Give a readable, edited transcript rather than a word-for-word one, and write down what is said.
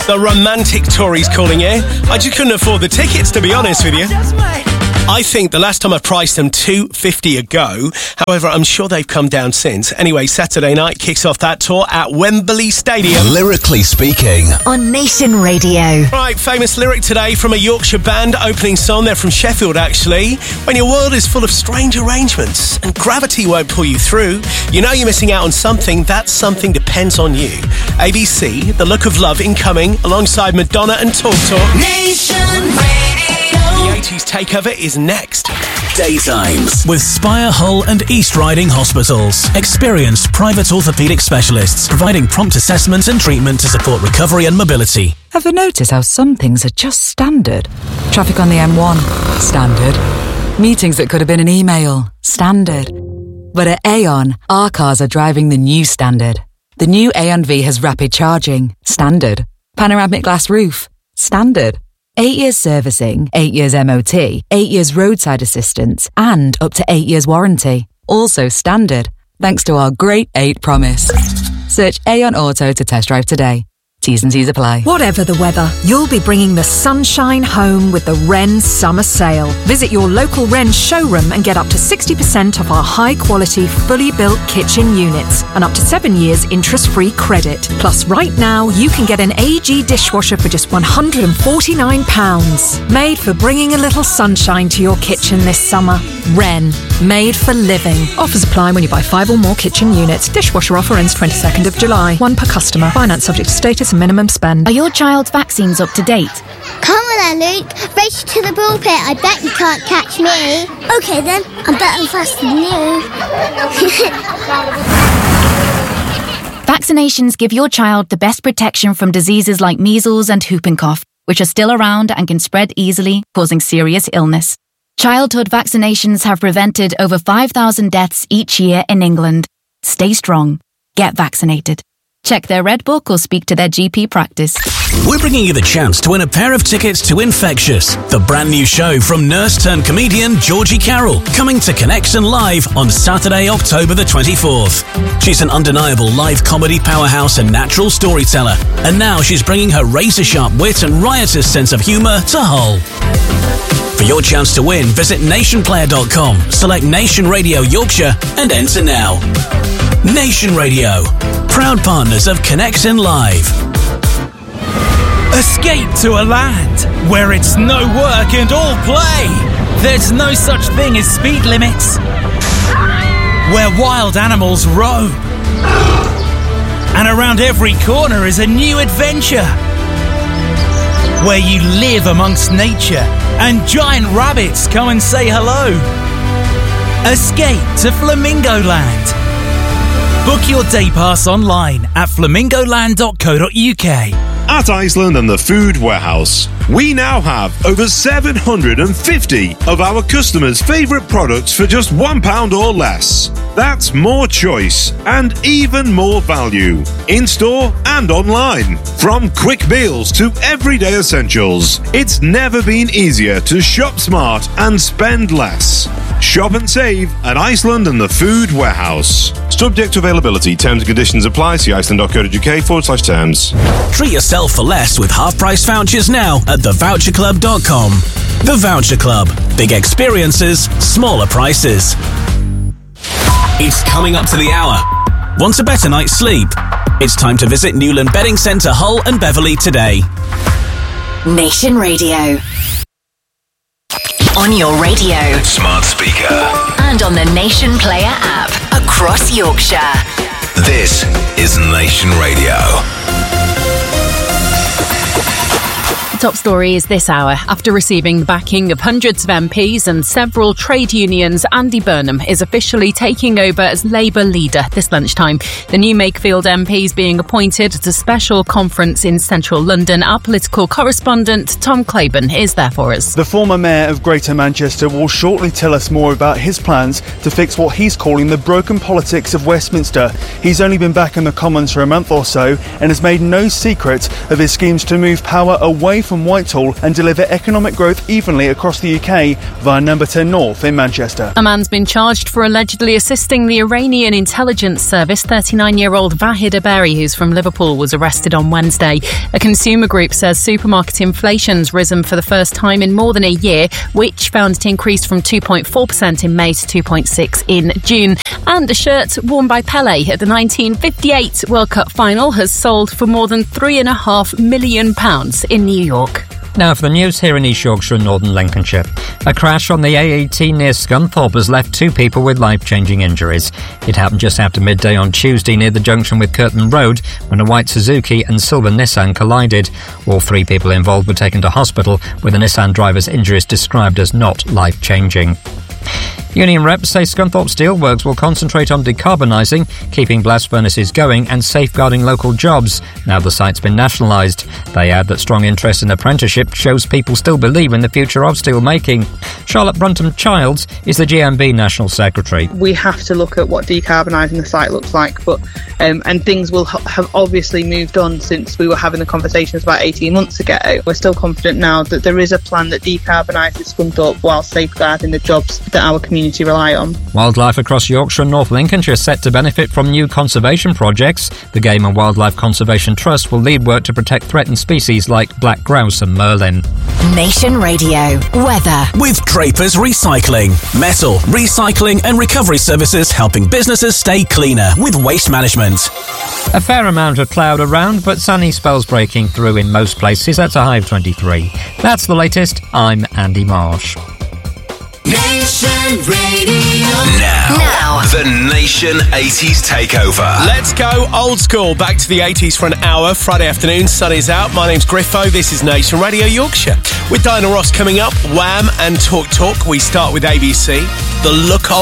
The romantic Tories calling here. I just couldn't afford the tickets, to be honest with you. I think the last time I priced them $250 a go. However, I'm sure they've come down since. Anyway, Saturday night kicks off that tour at Wembley Stadium. Lyrically speaking. On Nation Radio. Right, famous lyric today from a Yorkshire band, opening song. They're from Sheffield, actually. When your world is full of strange arrangements and gravity won't pull you through, you know you're missing out on something. That something depends on you. ABC, The Look of Love, incoming, alongside Madonna and Talk Talk. Nation Radio. The 80s takeover is next. Daytimes. With Spire, Hull and East Riding Hospitals. Experienced private orthopaedic specialists providing prompt assessment and treatment to support recovery and mobility. Ever notice how some things are just standard? Traffic on the M1, standard. Meetings that could have been an email, standard. But at Aon, our cars are driving the new standard. The new Aon V has rapid charging, standard. Panoramic glass roof, standard. 8 years servicing, 8 years MOT, 8 years roadside assistance, and up to 8 years warranty. Also standard, thanks to our Great 8 promise. Search Aon Auto to test drive today. T's and C's apply. Whatever the weather, you'll be bringing the sunshine home with the Wren Summer Sale. Visit your local Wren showroom and get up to 60% off our high-quality, fully built kitchen units and up to 7 years interest-free credit. Plus, right now, you can get an AG dishwasher for just £149. Made for bringing a little sunshine to your kitchen this summer. Wren, made for living. Offers apply when you buy 5 or more kitchen units. Dishwasher offer ends 22nd of July. One per customer. Finance subject to status and minimum spend. Are your child's vaccines up to date? Come on then, Luke. Race to the ball pit. I bet you can't catch me. Okay then, I'm better faster than you. Vaccinations give your child the best protection from diseases like measles and whooping cough, which are still around and can spread easily, causing serious illness. Childhood vaccinations have prevented over 5,000 deaths each year in England. Stay strong. Get vaccinated. Check their Red Book or speak to their GP practice. We're bringing you the chance to win a pair of tickets to Infectious, the brand new show from nurse-turned-comedian Georgie Carroll, coming to Connection Live on Saturday, October the 24th. She's an undeniable live comedy powerhouse and natural storyteller, and now she's bringing her razor-sharp wit and riotous sense of humour to Hull. For your chance to win, visit nationplayer.com, select Nation Radio Yorkshire, and enter now. Nation Radio, proud partners of Connection Live. Escape to a land where it's no work and all play. There's no such thing as speed limits. Where wild animals roam. And around every corner is a new adventure. Where you live amongst nature and giant rabbits come and say hello. Escape to Flamingo Land. Book your day pass online at flamingoland.co.uk. At Iceland and the Food Warehouse, we now have over 750 of our customers' favourite products for just £1 or less. That's more choice and even more value, in-store and online. From quick meals to everyday essentials, it's never been easier to shop smart and spend less. Shop and save at Iceland and the Food Warehouse. Subject to availability. Terms and conditions apply. See iceland.co.uk/terms. Treat yourself for less with half-price vouchers now at thevoucherclub.com. The Voucher Club. Big experiences, smaller prices. It's coming up to the hour. Want a better night's sleep? It's time to visit Newland Bedding Centre, Hull and Beverley today. Nation Radio. On your radio, Smart speaker. and on the Nation Player app across Yorkshire. This is Nation Radio. Top story is this hour. After receiving the backing of hundreds of MPs and several trade unions, Andy Burnham is officially taking over as Labour leader this lunchtime. The new Makefield MP is being appointed at a special conference in central London. Our political correspondent Tom Claiborne is there for us. The former mayor of Greater Manchester will shortly tell us more about his plans to fix what he's calling the broken politics of Westminster. He's only been back in the Commons for a month or so and has made no secret of his schemes to move power away from and Whitehall and deliver economic growth evenly across the UK via Number 10 North in Manchester. A man's been charged for allegedly assisting the Iranian intelligence service. 39-year-old Vahid Aberi, who's from Liverpool, was arrested on Wednesday. A consumer group says supermarket inflation's risen for the first time in more than a year, which found it increased from 2.4% in May to 2.6% in June. And a shirt worn by Pelé at the 1958 World Cup final has sold for more than £3.5 million in New York. Now for the news here in East Yorkshire and Northern Lincolnshire. A crash on the A18 near Scunthorpe has left 2 people with life-changing injuries. It happened just after midday on Tuesday near the junction with Curtin Road when a white Suzuki and silver Nissan collided. All 3 people involved were taken to hospital, with the Nissan driver's injuries described as not life-changing. Union reps say Scunthorpe Steelworks will concentrate on decarbonising, keeping blast furnaces going and safeguarding local jobs now the site's been nationalised. They add that strong interest in apprenticeship shows people still believe in the future of steel making. Charlotte Brunton-Childs is the GMB National Secretary. We have to look at what decarbonising the site looks like, but and things will have obviously moved on since we were having the conversations about 18 months ago. We're still confident now that there is a plan that decarbonises Scunthorpe while safeguarding the jobs that our community rely on. Wildlife across Yorkshire and North Lincolnshire is set to benefit from new conservation projects. The Game and Wildlife Conservation Trust will lead work to protect threatened species like black grouse and merlin. Nation Radio weather with Draper's Recycling. Metal, recycling and recovery services helping businesses stay cleaner with waste management. A fair amount of cloud around, but sunny spells breaking through in most places. That's a high of 23. That's the latest. I'm Andy Marsh. Nation Radio. Now, the Nation 80s Takeover. Let's go old school, back to the 80s for an hour. Friday afternoon, sun is out. My name's Griffo. This is Nation Radio Yorkshire. With Diana Ross coming up, Wham and Talk Talk. We start with ABC. The Look Old.